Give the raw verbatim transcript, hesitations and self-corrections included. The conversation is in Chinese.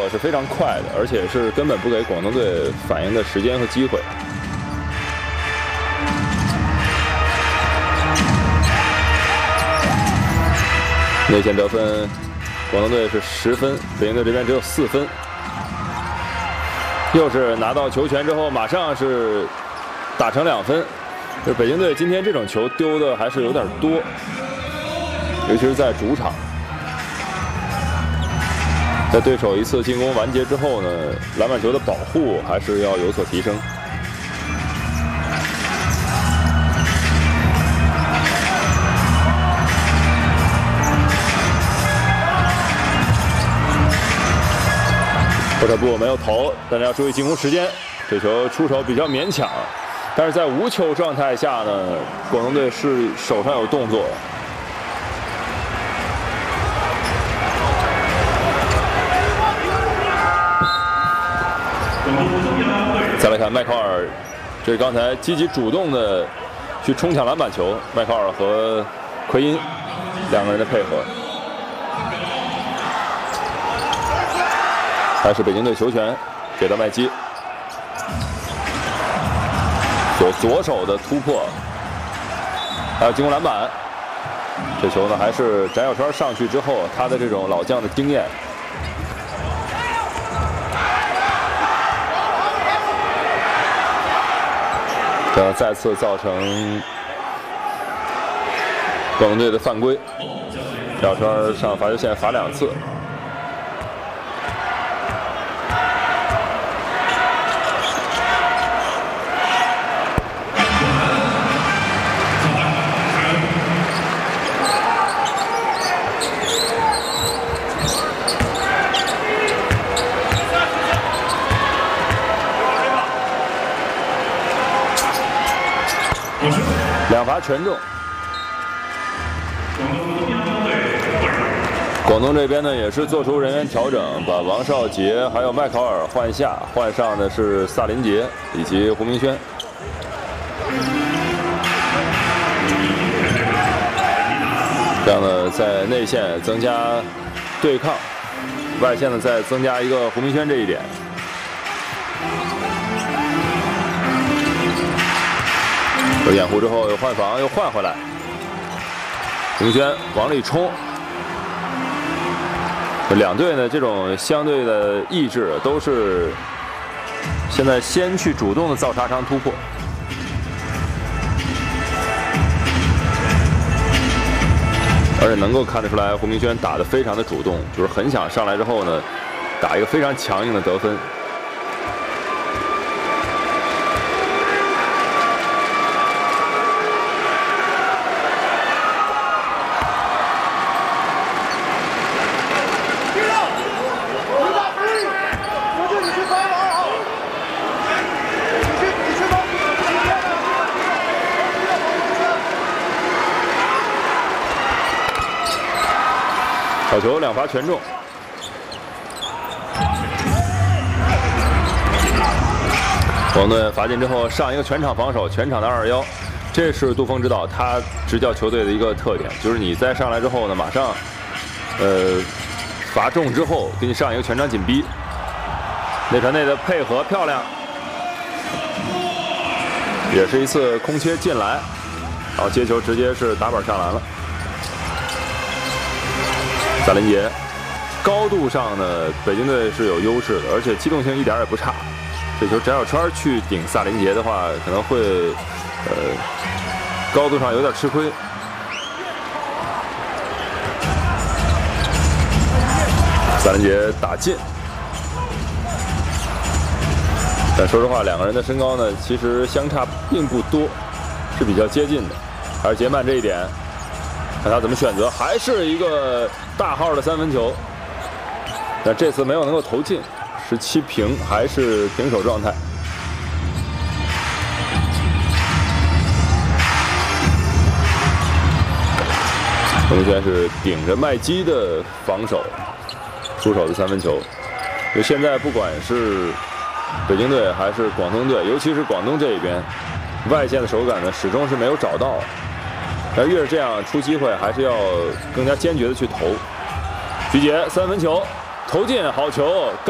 是非常快的，而且是根本不给广东队反应的时间和机会。内线得分，广东队是十分，北京队这边只有四分。又是拿到球权之后，马上是打成两分。就北京队今天这种球丢的还是有点多，尤其是在主场。在对手一次进攻完结之后呢，篮板球的保护还是要有所提升。波特布没有投，但是要注意进攻时间。这球出手比较勉强，但是在无球状态下呢，广东队是手上有动作。再来看迈考尔，这是刚才积极主动的去冲抢篮板球，迈考尔和奎因两个人的配合。还是北京队球权给到麦基，左左手的突破，还有进攻篮板。这球呢，还是翟小川上去之后，他的这种老将的经验。这样再次造成广东队的犯规，翟小川上罚球线罚两次。两罚全中。广东这边呢也是做出人员调整，把王少杰还有麦考尔换下，换上的是萨林杰以及胡明轩。这样呢，在内线增加对抗，外线呢再增加一个胡明轩这一点。有掩护之后，又换防，又换回来。胡明轩往里冲。两队呢，这种相对的意志都是现在先去主动的造杀伤突破。而且能够看得出来，胡明轩打得非常的主动，就是很想上来之后呢，打一个非常强硬的得分。好球，两罚全中。广东队罚进之后上一个全场防守，全场的二幺，这是杜锋指导他执教球队的一个特点，就是你再上来之后呢，马上呃罚中之后给你上一个全场紧逼，内传内的配合漂亮，也是一次空切进来，然后接球直接是打板上篮了。萨林杰高度上呢，北京队是有优势的，而且机动性一点也不差。这球翟小川去顶萨林杰的话，可能会呃高度上有点吃亏。萨林杰打进，但说实话，两个人的身高呢，其实相差并不多，是比较接近的。而杰曼这一点，看他怎么选择，还是一个大号的三分球，但这次没有能够投进，十七平，还是平手状态。胡明轩是顶着麦基的防守出手的三分球，就现在不管是北京队还是广东队，尤其是广东这一边，外线的手感呢始终是没有找到。但越是这样出机会，还是要更加坚决的去投。徐杰三分球投进，好球。